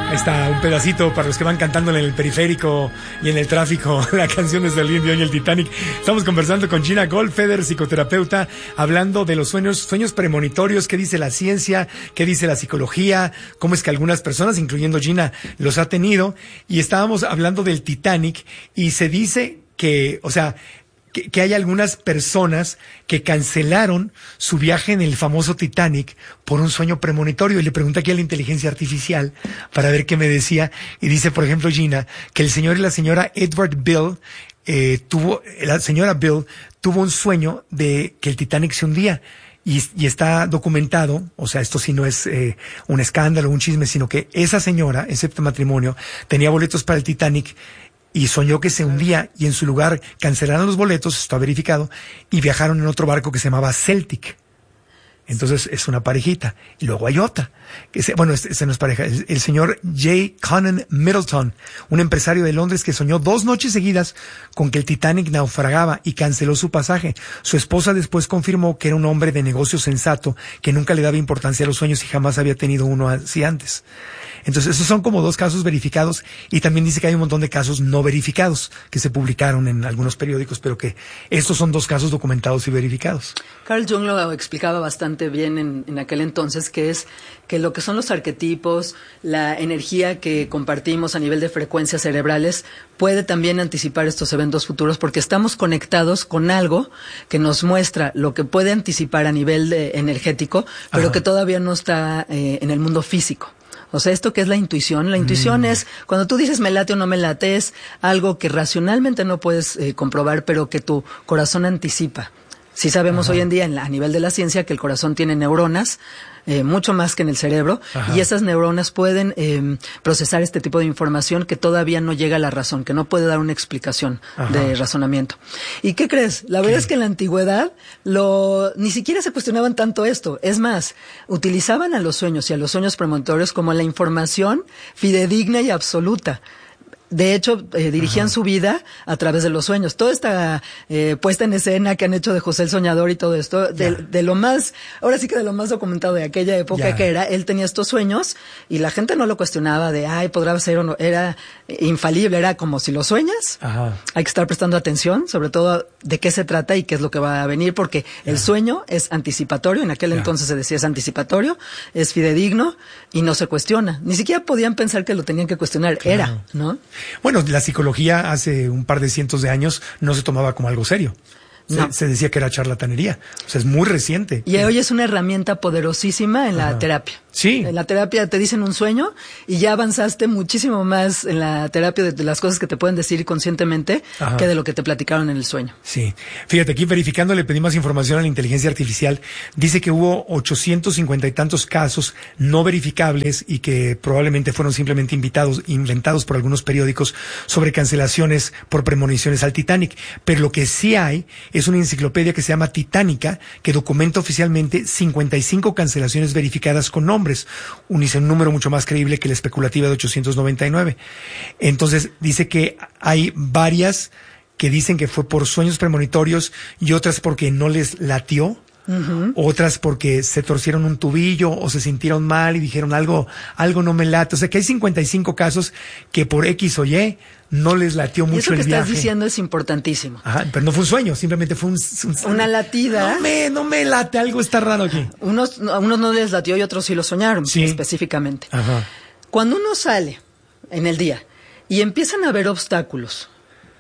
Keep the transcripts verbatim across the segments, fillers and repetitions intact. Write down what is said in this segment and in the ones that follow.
Ahí está un pedacito para los que van cantando en el periférico y en el tráfico, la canción de Celine Dion y el Titanic. Estamos conversando con Gina Goldfeder, psicoterapeuta, hablando de los sueños, sueños premonitorios, qué dice la ciencia, qué dice la psicología, cómo es que algunas personas, incluyendo Gina, los ha tenido. Y estábamos hablando del Titanic y se dice que, o sea, Que, que hay algunas personas que cancelaron su viaje en el famoso Titanic por un sueño premonitorio. Y le pregunté aquí a la inteligencia artificial para ver qué me decía. Y dice, por ejemplo, Gina, que el señor y la señora Edward Bill, eh, tuvo, la señora Bill tuvo un sueño de que el Titanic se hundía. Y, y está documentado, o sea, esto sí no es eh, un escándalo, un chisme, sino que esa señora, excepto matrimonio, tenía boletos para el Titanic y soñó que se hundía y en su lugar cancelaron los boletos, está verificado, y viajaron en otro barco que se llamaba Celtic. Entonces es una parejita. Y luego hay otra. Que se, bueno, este, este no es pareja. El, el señor J. Conan Middleton, un empresario de Londres que soñó dos noches seguidas con que el Titanic naufragaba y canceló su pasaje. Su esposa después confirmó que era un hombre de negocio sensato, que nunca le daba importancia a los sueños y jamás había tenido uno así antes. Entonces, esos son como dos casos verificados, y también dice que hay un montón de casos no verificados que se publicaron en algunos periódicos, pero que estos son dos casos documentados y verificados. Carl Jung lo explicaba bastante bien en, en aquel entonces, que es que lo que son los arquetipos, la energía que compartimos a nivel de frecuencias cerebrales, puede también anticipar estos eventos futuros, porque estamos conectados con algo que nos muestra lo que puede anticipar a nivel de energético, pero Ajá. que todavía no está eh, en el mundo físico. O sea, esto que es la intuición, la intuición mm. es, cuando tú dices me late o no me late, es algo que racionalmente no puedes eh, comprobar, pero que tu corazón anticipa. Sí sabemos Ajá. hoy en día, en la, a nivel de la ciencia, que el corazón tiene neuronas, eh, mucho más que en el cerebro, Ajá. y esas neuronas pueden eh, procesar este tipo de información que todavía no llega a la razón, que no puede dar una explicación Ajá. de razonamiento. ¿Y qué crees? La verdad ¿Qué? es que en la antigüedad lo ni siquiera se cuestionaban tanto esto. Es más, utilizaban a los sueños y a los sueños premonitorios como la información fidedigna y absoluta. De hecho, eh, dirigían Ajá. su vida a través de los sueños. Toda esta eh, puesta en escena que han hecho de José el Soñador y todo esto, de, de lo más, ahora sí que de lo más documentado de aquella época ya. que era, él tenía estos sueños y la gente no lo cuestionaba de, ay, podrá ser o no, era infalible, era como si lo sueñas, Ajá. hay que estar prestando atención, sobre todo de qué se trata y qué es lo que va a venir, porque ya. el sueño es anticipatorio, en aquel ya. entonces se decía es anticipatorio, es fidedigno y no se cuestiona. Ni siquiera podían pensar que lo tenían que cuestionar, claro. era, ¿no? Bueno, la psicología hace un par de cientos de años no se tomaba como algo serio. Se, no. se decía que era charlatanería. O sea, es muy reciente. Y hoy es una herramienta poderosísima en Ajá. la terapia. Sí. En la terapia te dicen un sueño y ya avanzaste muchísimo más en la terapia de, de las cosas que te pueden decir conscientemente Ajá. que de lo que te platicaron en el sueño. Sí. Fíjate, aquí verificando le pedí más información a la inteligencia artificial. Dice que hubo ochocientos cincuenta y tantos casos no verificables y que probablemente fueron simplemente invitados, inventados por algunos periódicos sobre cancelaciones por premoniciones al Titanic. Pero lo que sí hay es una enciclopedia que se llama Titánica, que documenta oficialmente cincuenta y cinco cancelaciones verificadas con nombres. Un, dice un número mucho más creíble que la especulativa de ochocientos noventa y nueve. Entonces, dice que hay varias que dicen que fue por sueños premonitorios y otras porque no les latió. Uh-huh. Otras porque se torcieron un tubillo o se sintieron mal y dijeron algo, algo no me late. O sea que hay cincuenta y cinco casos que por X o Y no les latió mucho el viaje. Eso que estás diciendo es importantísimo. Ajá, pero no fue un sueño, simplemente fue un, un una latida. No me, no me late, algo está raro aquí. Unos, a unos no les latió y otros sí lo soñaron, sí. específicamente. Ajá. Cuando uno sale en el día y empiezan a haber obstáculos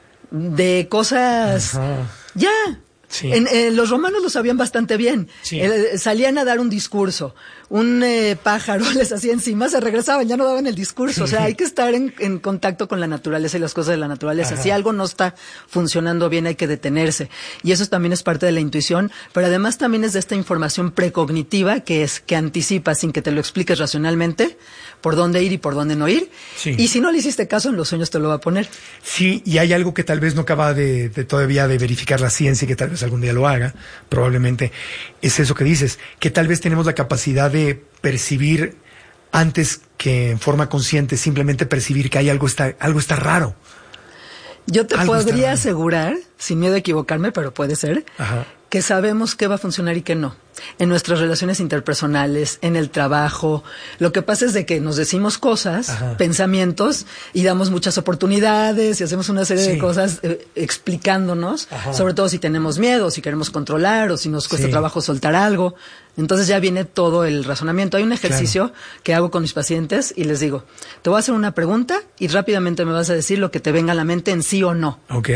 de cosas, Ajá. ya. Sí. En, eh, los romanos lo sabían bastante bien. Sí. Eh, salían a dar un discurso, un eh, pájaro les hacía encima, se regresaban, ya no daban el discurso. O sea, hay que estar en, en contacto con la naturaleza y las cosas de la naturaleza. Ajá. Si algo no está funcionando bien, hay que detenerse. Y eso también es parte de la intuición, pero además también es de esta información precognitiva que es que anticipa sin que te lo expliques racionalmente por dónde ir y por dónde no ir. Sí. Y si no le hiciste caso, en los sueños te lo va a poner. Sí, y hay algo que tal vez no acaba de, de todavía de verificar la ciencia, que tal vez algún día lo haga, probablemente, es eso que dices, que tal vez tenemos la capacidad de percibir antes que en forma consciente, simplemente percibir que hay algo está, algo está raro. Yo te algo podría asegurar, sin miedo a equivocarme, pero puede ser, Ajá. que sabemos qué va a funcionar y qué no. En nuestras relaciones interpersonales, en el trabajo. Lo que pasa es de que nos decimos cosas, Ajá. pensamientos, y damos muchas oportunidades y hacemos una serie sí. de cosas eh, explicándonos, Ajá. sobre todo si tenemos miedo, si queremos controlar o si nos cuesta sí. trabajo soltar algo. Entonces ya viene todo el razonamiento. Hay un ejercicio claro. que hago con mis pacientes y les digo, te voy a hacer una pregunta y rápidamente me vas a decir lo que te venga a la mente en sí o no. Ok.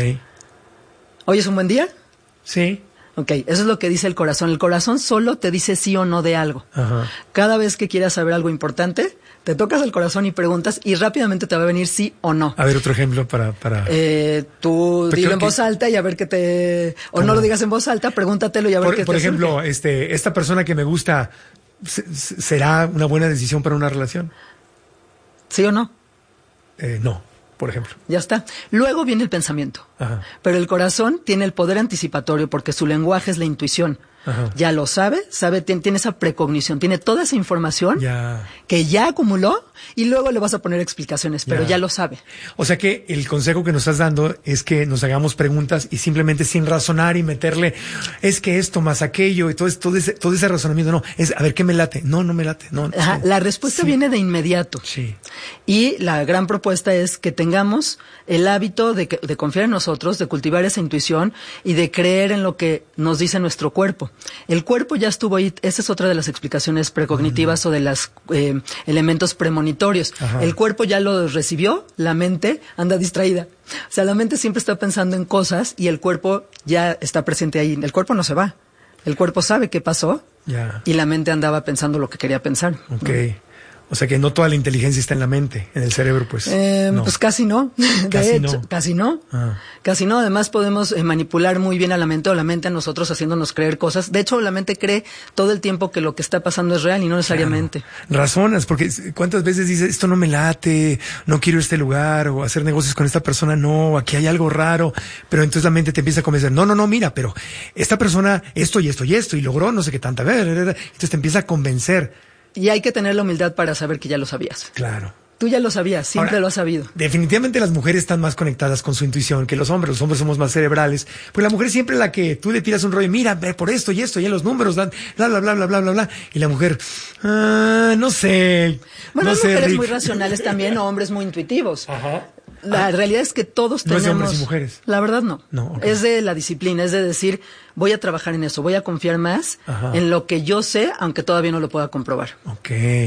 ¿Hoy es un buen día? Sí. Ok, eso es lo que dice el corazón. El corazón solo te dice sí o no de algo. Ajá. Cada vez que quieras saber algo importante, te tocas el corazón y preguntas y rápidamente te va a venir sí o no. A ver, otro ejemplo para... para... Eh, tú dilo en que... voz alta y a ver qué te... O ¿Cómo? No lo digas en voz alta, pregúntatelo y a ver por, qué por te Por ejemplo, surge. este, esta persona que me gusta, ¿será una buena decisión para una relación? ¿Sí o no? Eh, no. Por ejemplo. Ya está. Luego viene el pensamiento. Ajá. Pero el corazón tiene el poder anticipatorio porque su lenguaje es la intuición. Ajá. Ya lo sabe, sabe, tiene, tiene esa precognición, tiene toda esa información ya. que ya acumuló y luego le vas a poner explicaciones, pero ya. ya lo sabe. O sea que el consejo que nos estás dando es que nos hagamos preguntas y simplemente sin razonar y meterle, es que esto más aquello y todo, todo, ese, todo ese razonamiento, no, es a ver qué me late, no, no me late. No, Ajá, no. La respuesta sí. viene de inmediato. Sí. Y la gran propuesta es que tengamos el hábito de, que, de confiar en nosotros, de cultivar esa intuición y de creer en lo que nos dice nuestro cuerpo. El cuerpo ya estuvo ahí, esa es otra de las explicaciones precognitivas uh-huh. o de los eh, elementos premonitorios. Ajá. El cuerpo ya lo recibió, la mente anda distraída. O sea, la mente siempre está pensando en cosas y el cuerpo ya está presente ahí. El cuerpo no se va. El cuerpo sabe qué pasó yeah. y la mente andaba pensando lo que quería pensar. Ok. ¿No? O sea que no toda la inteligencia está en la mente, en el cerebro, pues. Eh, no. Pues casi no. De casi hecho, no. casi no. Ah. Casi no. Además podemos eh, manipular muy bien a la mente o la mente a nosotros haciéndonos creer cosas. De hecho, la mente cree todo el tiempo que lo que está pasando es real y no necesariamente. Claro. Razonas, porque cuántas veces dices, esto no me late, no quiero este lugar, o hacer negocios con esta persona, no, aquí hay algo raro. Pero entonces la mente te empieza a convencer, no, no, no, mira, pero esta persona, esto y esto y esto, y logró no sé qué tanta vez. Entonces te empieza a convencer. Y hay que tener la humildad para saber que ya lo sabías. Claro. Tú ya lo sabías, siempre Ahora, lo has sabido. Definitivamente las mujeres están más conectadas con su intuición que los hombres. Los hombres somos más cerebrales. Pues la mujer siempre la que tú le tiras un rollo, mira, ve por esto y esto, y en los números dan, bla, bla, bla, bla, bla, bla, bla. Y la mujer, ah, no sé. Bueno, no hay sé, mujeres Rick. muy racionales también, o hombres muy intuitivos. Ajá. La ah, realidad es que todos tenemos... ¿No es de hombres y mujeres? La verdad no. No, okay. Es de la disciplina, es de decir, voy a trabajar en eso, voy a confiar más Ajá. en lo que yo sé, aunque todavía no lo pueda comprobar. Ok.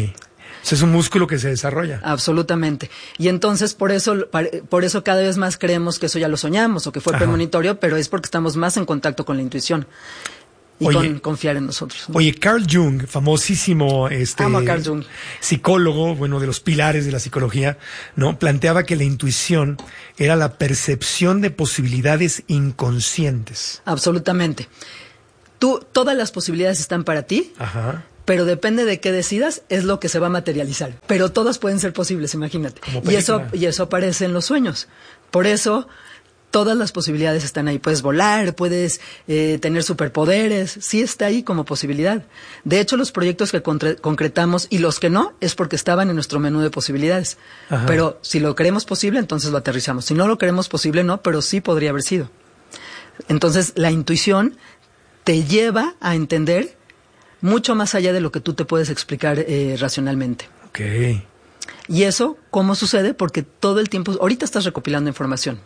O sea, es un músculo que se desarrolla. Absolutamente. Y entonces, por eso por eso cada vez más creemos que eso ya lo soñamos o que fue Ajá. premonitorio, pero es porque estamos más en contacto con la intuición. Y oye, con confiar en nosotros, ¿no? Oye, Carl Jung, famosísimo este Amo a Carl Jung. psicólogo, bueno, de los pilares de la psicología, ¿no? Planteaba que la intuición era la percepción de posibilidades inconscientes. Absolutamente. Tú, todas las posibilidades están para ti. Ajá. Pero depende de qué decidas, es lo que se va a materializar. Pero todas pueden ser posibles, imagínate. Y eso, y eso aparece en los sueños. Por eso, todas las posibilidades están ahí. Puedes volar, puedes eh, tener superpoderes. Sí está ahí como posibilidad. De hecho, los proyectos que concretamos y los que no, es porque estaban en nuestro menú de posibilidades. Ajá. Pero si lo queremos posible, entonces lo aterrizamos. Si no lo queremos posible, no, pero sí podría haber sido. Entonces, la intuición te lleva a entender mucho más allá de lo que tú te puedes explicar eh, racionalmente. Ok. ¿Y eso cómo sucede? Porque todo el tiempo, ahorita estás recopilando información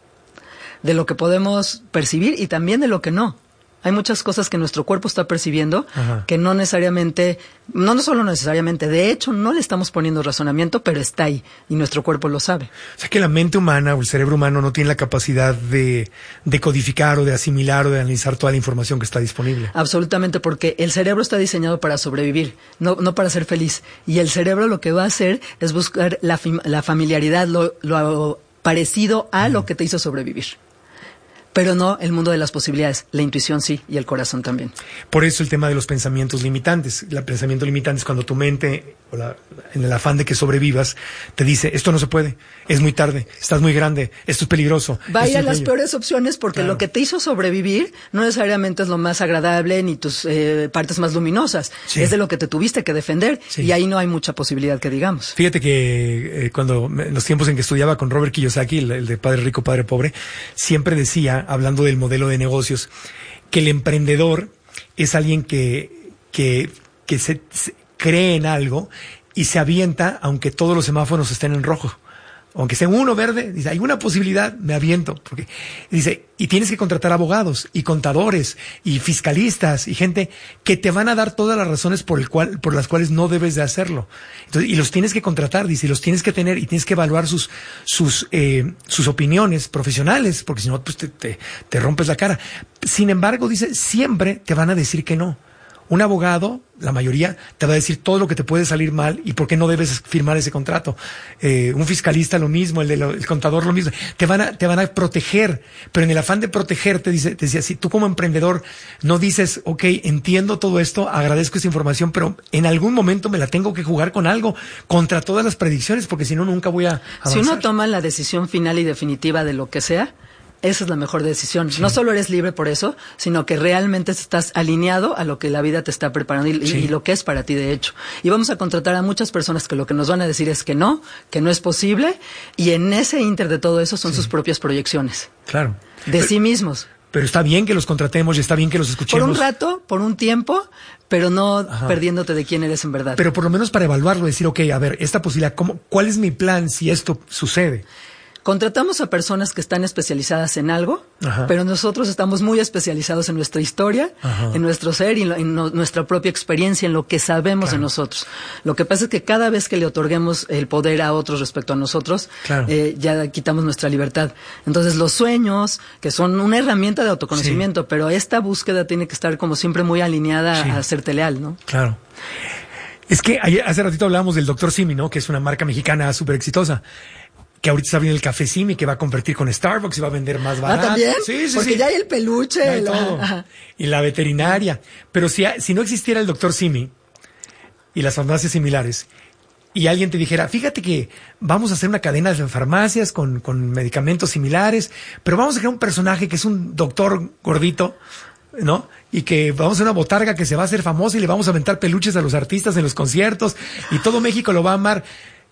de lo que podemos percibir y también de lo que no. Hay muchas cosas que nuestro cuerpo está percibiendo Ajá. que no necesariamente, no, no solo necesariamente, de hecho no le estamos poniendo razonamiento, pero está ahí y nuestro cuerpo lo sabe. O sea que la mente humana o el cerebro humano no tiene la capacidad de, de codificar o de asimilar o de analizar toda la información que está disponible. Absolutamente, porque el cerebro está diseñado para sobrevivir, no, no para ser feliz. Y el cerebro lo que va a hacer es buscar la, la familiaridad, lo, lo parecido a mm. lo que te hizo sobrevivir. Pero no el mundo de las posibilidades. La intuición sí, y el corazón también. Por eso el tema de los pensamientos limitantes. El pensamiento limitante es cuando tu mente, o la, en el afán de que sobrevivas, te dice, esto no se puede, es muy tarde, estás muy grande, esto es peligroso. Vaya a es las bello. peores opciones porque claro. lo que te hizo sobrevivir no necesariamente es lo más agradable ni tus eh, partes más luminosas. Sí. Es de lo que te tuviste que defender sí. y ahí no hay mucha posibilidad que digamos. Fíjate que eh, cuando en los tiempos en que estudiaba con Robert Kiyosaki, el, el de Padre Rico, Padre Pobre, siempre decía, hablando del modelo de negocios, que el emprendedor es alguien que, que, que se, se cree en algo y se avienta aunque todos los semáforos estén en rojo. Aunque sea uno verde, dice, hay una posibilidad, me aviento. Porque dice, y tienes que contratar abogados y contadores y fiscalistas y gente que te van a dar todas las razones por el cual, por las cuales no debes de hacerlo. Entonces, y los tienes que contratar, dice, y los tienes que tener y tienes que evaluar sus, sus, eh, sus opiniones profesionales, porque si no, pues te, te, te rompes la cara. Sin embargo, dice, siempre te van a decir que no. Un abogado, la mayoría, te va a decir todo lo que te puede salir mal y por qué no debes firmar ese contrato. Eh, un fiscalista lo mismo, el, de lo, el contador lo mismo. Te van a, te van a proteger, pero en el afán de protegerte, dice, te decía, si tú como emprendedor no dices, ok, entiendo todo esto, agradezco esta información, pero en algún momento me la tengo que jugar con algo, contra todas las predicciones, porque si no, nunca voy a avanzar. Si uno toma la decisión final y definitiva de lo que sea, esa es la mejor decisión. Sí. No solo eres libre por eso, sino que realmente estás alineado a lo que la vida te está preparando y, sí. y lo que es para ti, de hecho. Y vamos a contratar a muchas personas que lo que nos van a decir es que no, que no es posible, y en ese inter de todo eso son sí. sus propias proyecciones. Claro. De pero, sí mismos. Pero está bien que los contratemos y está bien que los escuchemos. Por un rato, por un tiempo, pero no Ajá. perdiéndote de quién eres en verdad. Pero por lo menos para evaluarlo, decir, ok, a ver, esta posibilidad, ¿cómo, ¿cuál es mi plan si esto sucede? Contratamos a personas que están especializadas en algo, Ajá. pero nosotros estamos muy especializados en nuestra historia, Ajá. en nuestro ser y en, lo, en no, nuestra propia experiencia, en lo que sabemos claro. de nosotros. Lo que pasa es que cada vez que le otorguemos el poder a otros respecto a nosotros, claro. eh, ya quitamos nuestra libertad. Entonces los sueños, que son una herramienta de autoconocimiento, sí. pero esta búsqueda tiene que estar como siempre muy alineada sí. a hacerte leal, ¿no? Claro. Es que ayer, hace ratito hablábamos del doctor Simi, ¿no? Que es una marca mexicana súper exitosa. Que ahorita está viendo el Café Simi, que va a competir con Starbucks y va a vender más barato. Ah, ¿también? Sí, sí, Porque sí. ya hay el peluche. Ya hay la... todo. Y la veterinaria. Pero si, si no existiera el doctor Simi y las farmacias similares, y alguien te dijera, fíjate que vamos a hacer una cadena de farmacias con, con medicamentos similares, pero vamos a crear un personaje que es un doctor gordito, ¿no? Y que vamos a hacer una botarga que se va a hacer famosa y le vamos a aventar peluches a los artistas en los conciertos y todo México lo va a amar.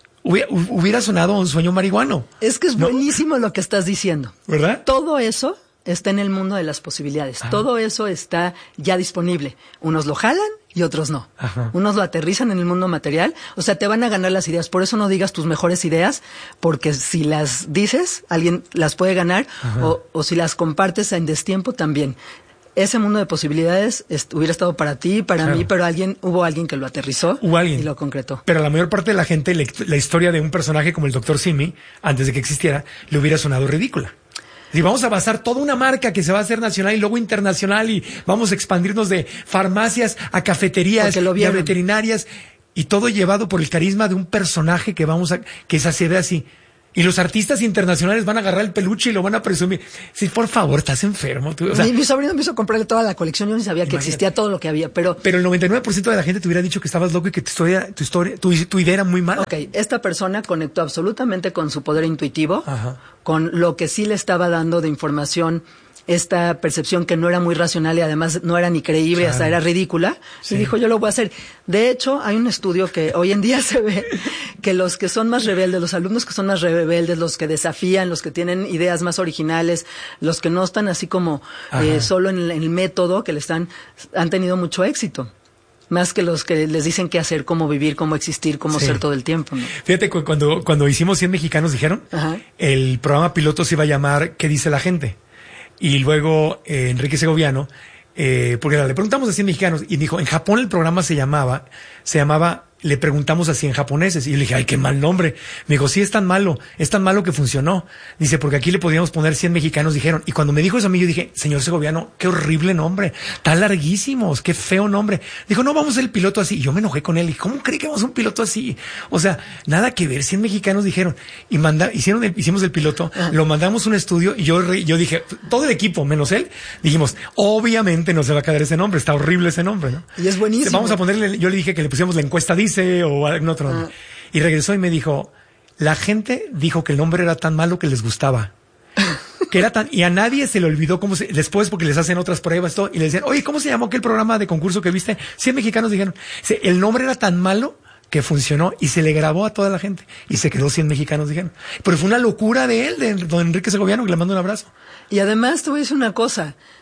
Hubiera sonado un sueño marihuano. Es que es ¿no? buenísimo lo que estás diciendo. ¿Verdad? Todo eso está en el mundo de las posibilidades. Ah. Todo eso está ya disponible. Unos lo jalan y otros no. Ajá. Unos lo aterrizan en el mundo material. O sea, te van a ganar las ideas. Por eso no digas tus mejores ideas, porque si las dices, alguien las puede ganar, o, o si las compartes en destiempo también. Ese mundo de posibilidades est- hubiera estado para ti, para claro. mí, pero alguien hubo alguien que lo aterrizó hubo alguien. y lo concretó. Pero a la mayor parte de la gente, le, la historia de un personaje como el doctor Simi, antes de que existiera, le hubiera sonado ridícula. Y vamos a basar toda una marca que se va a hacer nacional y luego internacional y vamos a expandirnos de farmacias a cafeterías y a veterinarias y todo llevado por el carisma de un personaje que vamos a, que se ve así. Y los artistas internacionales van a agarrar el peluche y lo van a presumir. Sí, por favor, estás enfermo. Tú, o sea, mi, mi sobrino me hizo comprarle toda la colección. Yo ni sabía imagínate. que existía todo lo que había, pero... Pero el noventa y nueve por ciento de la gente te hubiera dicho que estabas loco y que tu historia, tu historia, tu, tu idea era muy mala. Ok, esta persona conectó absolutamente con su poder intuitivo, Ajá. con lo que sí le estaba dando de información, esta percepción que no era muy racional y además no era ni creíble, claro. hasta era ridícula, sí. y dijo, yo lo voy a hacer. De hecho, hay un estudio que hoy en día se ve que los que son más rebeldes, los alumnos que son más rebeldes, los que desafían, los que tienen ideas más originales, los que no están así como eh, solo en el, en el método, que le están, han tenido mucho éxito. Más que los que les dicen qué hacer, cómo vivir, cómo existir, cómo sí. ser todo el tiempo, ¿no? Fíjate, cuando, cuando hicimos cien mexicanos dijeron, Ajá. el programa piloto se iba a llamar ¿Qué dice la gente? Y luego eh, Enrique Segoviano, eh, porque le preguntamos a cien mexicanos y dijo, en Japón el programa se llamaba, se llamaba, le preguntamos a cien japoneses. Y yo le dije, ay, qué mal nombre. Me dijo, sí, es tan malo, es tan malo que funcionó. Dice, porque aquí le podíamos poner cien mexicanos, dijeron. Y cuando me dijo eso a mí, yo dije, señor Segoviano, qué horrible nombre, tan larguísimos, qué feo nombre. Dijo, no, vamos a hacer el piloto así. Y yo me enojé con él. Y ¿cómo cree que vamos a un piloto así? O sea, nada que ver, cien mexicanos dijeron. Y manda, hicieron el, hicimos el piloto, ah. lo mandamos a un estudio y yo, yo dije, todo el equipo, menos él, dijimos, obviamente no se va a quedar ese nombre, está horrible ese nombre, ¿no? Y es buenísimo. Vamos a ponerle, yo le dije que le pusiéramos la encuesta dice o algún otro nombre. Ah. Y regresó y me dijo, la gente dijo que el nombre era tan malo que les gustaba. Que era tan, y a nadie se le olvidó cómo se, después porque les hacen otras pruebas todo, y le decían, oye, ¿cómo se llamó aquel programa de concurso que viste? cien mexicanos dijeron, el nombre era tan malo que funcionó y se le grabó a toda la gente y se quedó cien mexicanos dijeron. Pero fue una locura de él, de don Enrique Segoviano, que le mando un abrazo. Y además te voy a decir una cosa,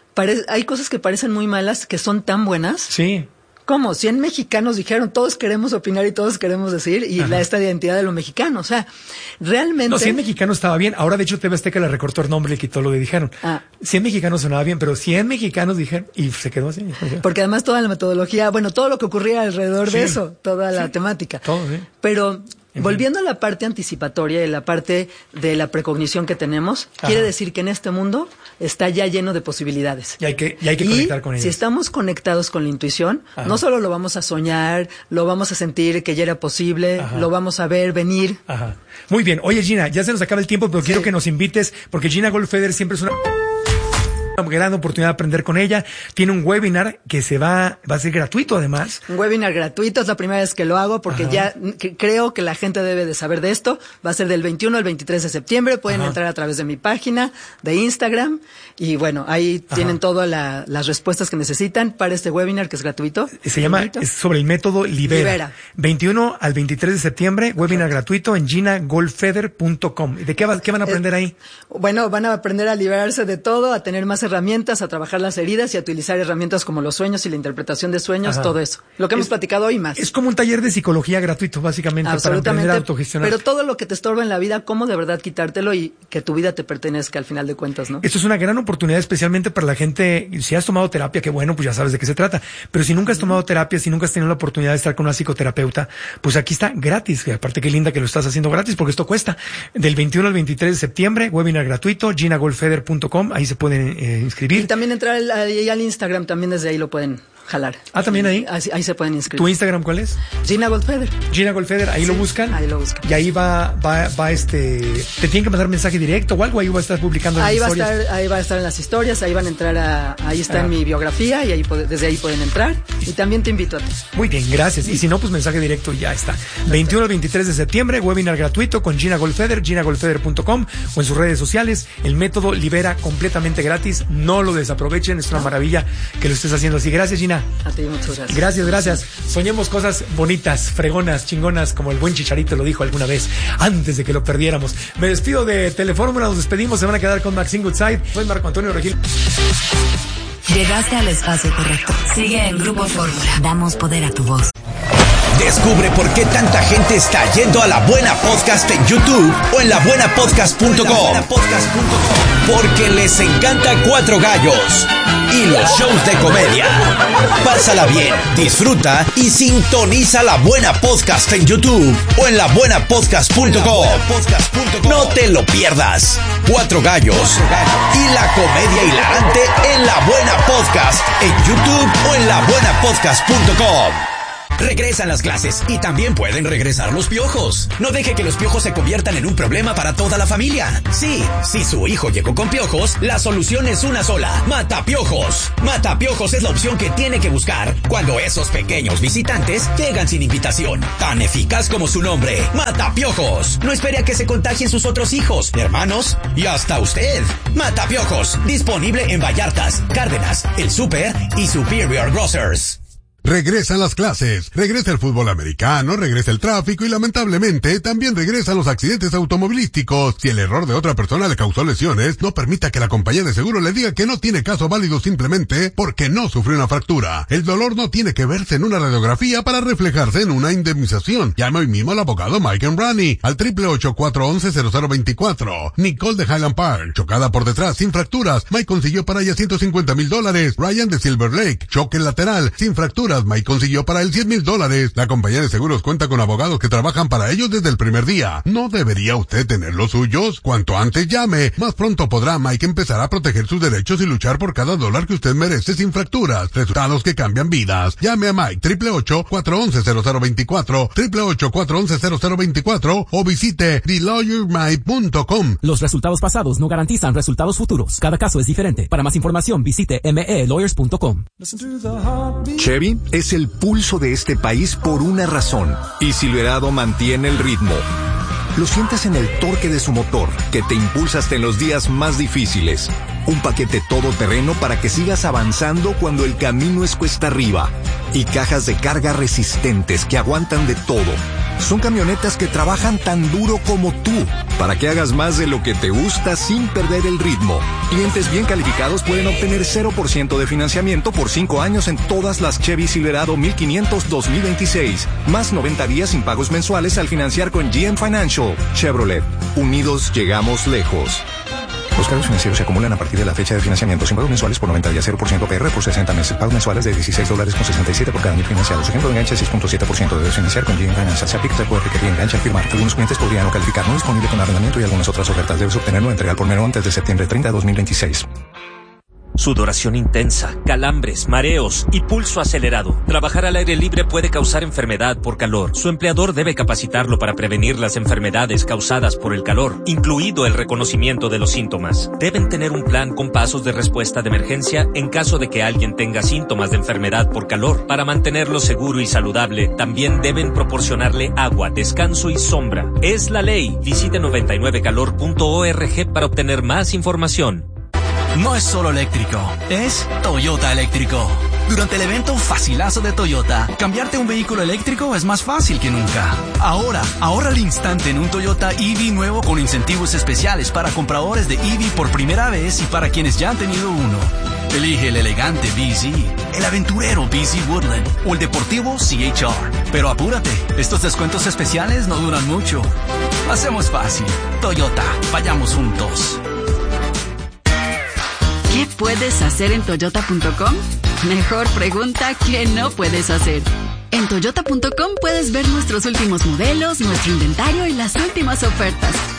pare- hay cosas que parecen muy malas que son tan buenas. Sí. ¿Cómo? cien mexicanos dijeron, todos queremos opinar y todos queremos decir, y la, esta identidad de lo mexicano. O sea, realmente... No, cien mexicanos estaba bien. Ahora, de hecho, T V Azteca le recortó el nombre y le quitó lo que dijeron. Ah. cien mexicanos sonaba bien, pero cien mexicanos dijeron, y se quedó así. Porque además toda la metodología, bueno, todo lo que ocurría alrededor Sí. de eso, toda la Sí. temática. Todo, sí. Pero... Volviendo a la parte anticipatoria y la parte de la precognición que tenemos, Ajá. quiere decir que en este mundo está ya lleno de posibilidades. Y hay que, y hay que y conectar con ellas. Si estamos conectados con la intuición, Ajá. no solo lo vamos a soñar, lo vamos a sentir que ya era posible, Ajá. lo vamos a ver venir. Ajá. Muy bien. Oye, Gina, ya se nos acaba el tiempo, pero sí. quiero que nos invites, porque Gina Goldfeder siempre es una... gran oportunidad de aprender con ella. Tiene un webinar que se va, va a ser gratuito además. Un webinar gratuito, es la primera vez que lo hago porque Ajá. ya que, creo que la gente debe de saber de esto. Va a ser del veintiuno al veintitrés de septiembre. Pueden Ajá. entrar a través de mi página de Instagram y bueno, ahí Ajá. tienen todas la, las respuestas que necesitan para este webinar que es gratuito. Se llama, es sobre el método Libera. Libera. veintiuno al veintitrés de septiembre, webinar Ajá. gratuito en gina goldfeder punto com. ¿De qué, va, qué van a aprender eh, ahí? Bueno, van a aprender a liberarse de todo, a tener más herramientas, a trabajar las heridas y a utilizar herramientas como los sueños y la interpretación de sueños, Ajá. todo eso. Lo que hemos es, platicado hoy más. Es como un taller de psicología gratuito, básicamente, para aprender a autogestionar. Pero todo lo que te estorba en la vida, cómo de verdad quitártelo y que tu vida te pertenezca al final de cuentas, ¿no? Esto es una gran oportunidad, especialmente para la gente, si has tomado terapia, que bueno, pues ya sabes de qué se trata. Pero si nunca has tomado terapia, si nunca has tenido la oportunidad de estar con una psicoterapeuta, pues aquí está gratis. Y aparte, qué linda que lo estás haciendo gratis, porque esto cuesta. Del veintiuno al veintitrés de septiembre, webinar gratuito, gina goldfeder punto com, ahí se pueden eh, inscribir. Y también entrar al, al Instagram, también desde ahí lo pueden jalar. Ah, ¿también ahí? Ahí, ahí se pueden inscribir. ¿Tu Instagram cuál es? Gina Goldfeder. Gina Goldfeder, ahí sí, lo buscan. Ahí lo buscan. Y ahí va, va, va este, te tienen que mandar mensaje directo o algo, ahí va a estar publicando ahí las va historias. A estar, ahí va a estar en las historias, ahí van a entrar a, ahí está ah. en mi biografía y ahí desde ahí pueden entrar. Y también te invito a ti. Muy bien, gracias. Y si no, pues mensaje directo y ya está. veintiuno al veintitrés de septiembre, webinar gratuito con Gina Goldfeder, gina goldfeder punto com o en sus redes sociales. El método Libera completamente gratis. No lo desaprovechen, es una maravilla que lo estés haciendo así. Gracias, Gina. A ti, muchas gracias. Gracias, gracias. Soñemos cosas bonitas, fregonas, chingonas, como el buen Chicharito lo dijo alguna vez, antes de que lo perdiéramos. Me despido de Telefórmula, nos despedimos, se van a quedar con Maxine Goodside. Soy Marco Antonio Regil. Llegaste al espacio correcto. Sigue en Grupo Fórmula. Damos poder a tu voz. Descubre por qué tanta gente está yendo a La Buena Podcast en YouTube o en la buena podcast punto com. Porque les encanta Cuatro Gallos y los shows de comedia. Pásala bien, disfruta y sintoniza La Buena Podcast en YouTube o en la buena podcast punto com. No te lo pierdas. Cuatro Gallos y la comedia hilarante en La Buena Podcast en YouTube o en la buena podcast punto com. Regresan las clases y también pueden regresar los piojos. No deje que los piojos se conviertan en un problema para toda la familia. Sí, si su hijo llegó con piojos, la solución es una sola: Matapiojos. Matapiojos es la opción que tiene que buscar cuando esos pequeños visitantes llegan sin invitación. Tan eficaz como su nombre, Matapiojos. No espere a que se contagien sus otros hijos, hermanos y hasta usted. Matapiojos, disponible en Vallartas, Cárdenas, El Súper y Superior Grocers. Regresan las clases, regresa el fútbol americano, regresa el tráfico y lamentablemente también regresan los accidentes automovilísticos. Si el error de otra persona le causó lesiones, no permita que la compañía de seguro le diga que no tiene caso válido simplemente porque no sufrió una fractura. El dolor no tiene que verse en una radiografía para reflejarse en una indemnización. Llame hoy mismo al abogado Mike Embrani al triple ocho, cuatro once, cero cero veinticuatro. Nicole de Highland Park, chocada por detrás sin fracturas, Mike consiguió para ella ciento cincuenta mil dólares. Ryan de Silver Lake, choque lateral sin fracturas, Mike consiguió para él cien mil dólares. La compañía de seguros cuenta con abogados que trabajan para ellos desde el primer día. ¿No debería usted tener los suyos? Cuanto antes llame, más pronto podrá Mike empezar a proteger sus derechos y luchar por cada dólar que usted merece sin fracturas. Resultados que cambian vidas. Llame a Mike triple ocho, cuatro once, cero cero veinticuatro, triple ocho, cuatro once, cero cero veinticuatro o visite the lawyer mike punto com. Los resultados pasados no garantizan resultados futuros. Cada caso es diferente. Para más información visite m e lawyers punto com. Chevy es el pulso de este país por una razón. Y Silverado mantiene el ritmo. Lo sientes en el torque de su motor, que te impulsa hasta en los días más difíciles. Un paquete todoterreno para que sigas avanzando cuando el camino es cuesta arriba. Y cajas de carga resistentes que aguantan de todo. Son camionetas que trabajan tan duro como tú, para que hagas más de lo que te gusta sin perder el ritmo. Clientes bien calificados pueden obtener cero por ciento de financiamiento por cinco años en todas las Chevy Silverado mil quinientos dos mil veintiséis, más noventa días sin pagos mensuales al financiar con G M Financial. Chevrolet, unidos llegamos lejos. Los cargos financieros se acumulan a partir de la fecha de financiamiento sin pagos mensuales por noventa días, cero por ciento P R por sesenta meses. Pagos mensuales de dieciséis dólares con sesenta y siete por cada mil financiado. Su ejemplo de enganche seis punto siete por ciento. Debes financiar con G M Financial. Se aplica, se puede requerir enganche al firmar. Algunos clientes podrían no calificar. No disponible con arrendamiento y algunas otras ofertas. Debes obtenerlo entregar por mero antes de septiembre treinta de dos mil veintiséis. Sudoración intensa, calambres, mareos y pulso acelerado. Trabajar al aire libre puede causar enfermedad por calor. Su empleador debe capacitarlo para prevenir las enfermedades causadas por el calor, incluido el reconocimiento de los síntomas. Deben tener un plan con pasos de respuesta de emergencia en caso de que alguien tenga síntomas de enfermedad por calor. Para mantenerlo seguro y saludable, también deben proporcionarle agua, descanso y sombra. Es la ley. Visite noventa y nueve calor punto org para obtener más información. No es solo eléctrico, es Toyota eléctrico. Durante el evento Facilazo de Toyota, cambiarte un vehículo eléctrico es más fácil que nunca. Ahora, ahorra al instante en un Toyota E V nuevo con incentivos especiales para compradores de E V por primera vez y para quienes ya han tenido uno. Elige el elegante B Z, el aventurero B Z Woodland o el deportivo C H R. Pero apúrate, estos descuentos especiales no duran mucho. Hacemos fácil. Toyota, vayamos juntos. ¿Qué puedes hacer en toyota punto com? Mejor pregunta, ¿qué no puedes hacer? En toyota punto com puedes ver nuestros últimos modelos, nuestro inventario y las últimas ofertas.